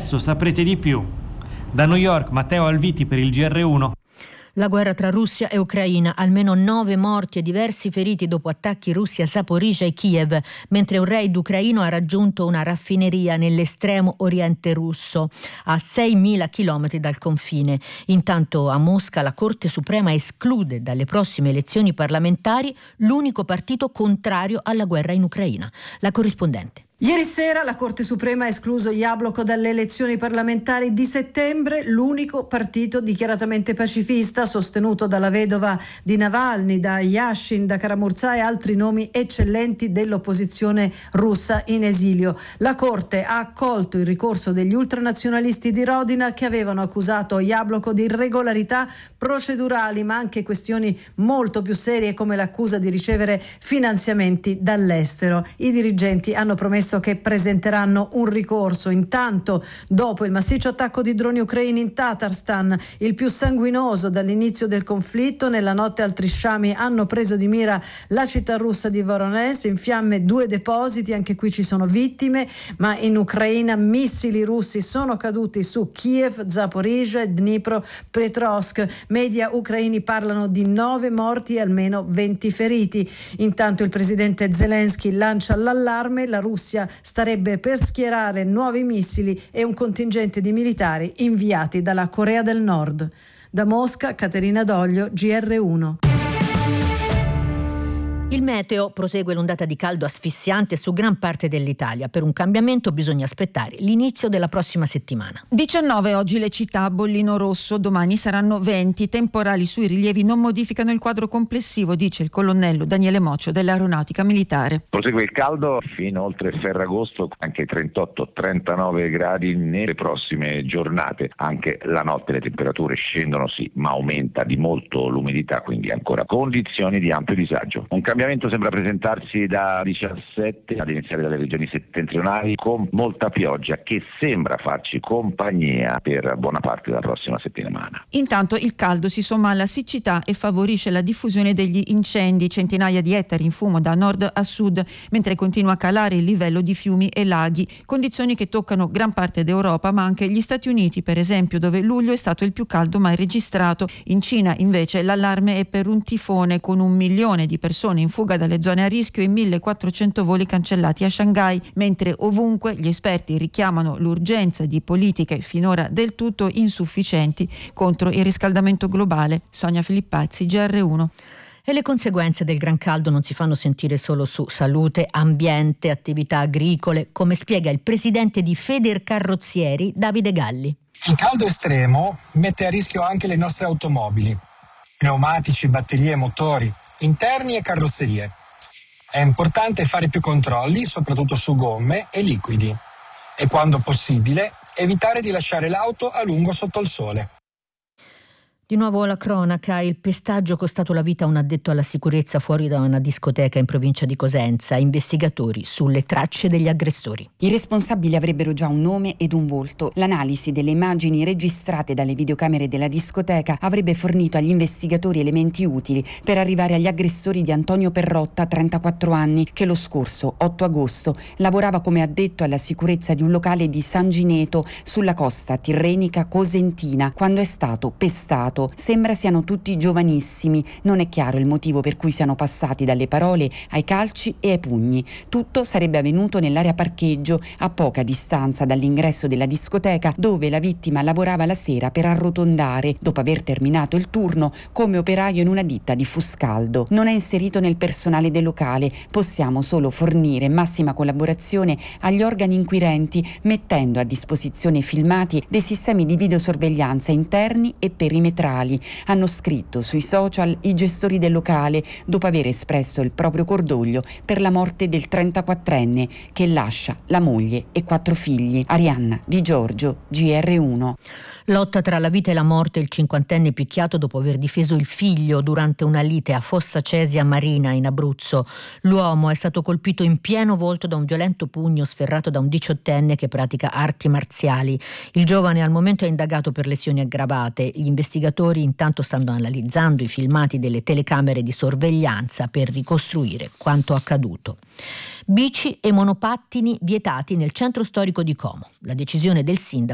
Presto saprete di più. Da New York, Matteo Alviti per il GR1. La guerra tra Russia e Ucraina, almeno 9 morti e diversi feriti dopo attacchi russi a Zaporizhzhia e Kiev, mentre un raid ucraino ha raggiunto una raffineria nell'estremo oriente russo, a 6.000 chilometri dal confine. Intanto a Mosca la Corte Suprema esclude dalle prossime elezioni parlamentari l'unico partito contrario alla guerra in Ucraina. La corrispondente. Ieri sera la Corte Suprema ha escluso Jabloko dalle elezioni parlamentari di settembre, l'unico partito dichiaratamente pacifista sostenuto dalla vedova di Navalny, da Yashin, da Karamurza e altri nomi eccellenti dell'opposizione russa in esilio. La Corte ha accolto il ricorso degli ultranazionalisti di Rodina che avevano accusato Jabloko di irregolarità procedurali, ma anche questioni molto più serie come l'accusa di ricevere finanziamenti dall'estero. I dirigenti hanno promesso che presenteranno un ricorso. Intanto, dopo il massiccio attacco di droni ucraini in Tatarstan, il più sanguinoso dall'inizio del conflitto, nella notte altri sciami hanno preso di mira la città russa di Voronezh, in fiamme 2 depositi, anche qui ci sono vittime, ma in Ucraina missili russi sono caduti su Kiev, Zaporizhzhia e Dnipropetrovsk. Media ucraini parlano di 9 morti e almeno 20 feriti. Intanto il presidente Zelensky lancia l'allarme: la Russia starebbe per schierare nuovi missili e un contingente di militari inviati dalla Corea del Nord. Da Mosca, Caterina Doglio, GR1. Il meteo: prosegue l'ondata di caldo asfissiante su gran parte dell'Italia. Per un cambiamento bisogna aspettare l'inizio della prossima settimana. 19 oggi le città, bollino rosso, domani saranno 20. Temporali sui rilievi non modificano il quadro complessivo, dice il colonnello Daniele Moccio dell'Aeronautica Militare. Prosegue il caldo fino oltre Ferragosto, anche 38-39 gradi nelle prossime giornate. Anche la notte le temperature scendono sì, ma aumenta di molto l'umidità, quindi ancora condizioni di ampio disagio. Un cambiamento sembra presentarsi da 17 ad iniziare dalle regioni settentrionali, con molta pioggia che sembra farci compagnia per buona parte della prossima settimana. Intanto il caldo si somma alla siccità e favorisce la diffusione degli incendi, centinaia di ettari in fumo da nord a sud, mentre continua a calare il livello di fiumi e laghi, condizioni che toccano gran parte d'Europa, ma anche gli Stati Uniti, per esempio, dove luglio è stato il più caldo mai registrato. In Cina invece l'allarme è per un tifone, con 1 milione di persone in fuga dalle zone a rischio e 1.400 voli cancellati a Shanghai, mentre ovunque gli esperti richiamano l'urgenza di politiche finora del tutto insufficienti contro il riscaldamento globale. Sonia Filippazzi, GR1. E le conseguenze del gran caldo non si fanno sentire solo su salute, ambiente, attività agricole, come spiega il presidente di Federcarrozzieri, Davide Galli. Il caldo estremo mette a rischio anche le nostre automobili, pneumatici, batterie, motori interni e carrozzerie. È importante fare più controlli, soprattutto su gomme e liquidi, e quando possibile evitare di lasciare l'auto a lungo sotto il sole. Di nuovo la cronaca: il pestaggio costato la vita a un addetto alla sicurezza fuori da una discoteca in provincia di Cosenza. Investigatori sulle tracce degli aggressori. I responsabili avrebbero già un nome ed un volto. L'analisi delle immagini registrate dalle videocamere della discoteca avrebbe fornito agli investigatori elementi utili per arrivare agli aggressori di Antonio Perrotta, 34 anni, che lo scorso 8 agosto lavorava come addetto alla sicurezza di un locale di San Gineto sulla costa tirrenica cosentina quando è stato pestato. Sembra siano tutti giovanissimi, non è chiaro il motivo per cui siano passati dalle parole ai calci e ai pugni. Tutto sarebbe avvenuto nell'area parcheggio, a poca distanza dall'ingresso della discoteca, dove la vittima lavorava la sera per arrotondare, dopo aver terminato il turno, come operaio in una ditta di Fuscaldo. Non è inserito nel personale del locale, possiamo solo fornire massima collaborazione agli organi inquirenti, mettendo a disposizione filmati dei sistemi di videosorveglianza interni e perimetrali. Hanno scritto sui social i gestori del locale, dopo aver espresso il proprio cordoglio per la morte del 34enne che lascia la moglie e 4 figli. Arianna Di Giorgio, GR1. Lotta tra la vita e la morte: il 50enne picchiato dopo aver difeso il figlio durante una lite a Fossa Cesia Marina in Abruzzo. L'uomo è stato colpito in pieno volto da un violento pugno sferrato da un 18enne che pratica arti marziali. Il giovane al momento è indagato per lesioni aggravate. Gli investigatori intanto stanno analizzando i filmati delle telecamere di sorveglianza per ricostruire quanto accaduto. Bici e monopattini vietati nel centro storico di Como. La decisione del sindaco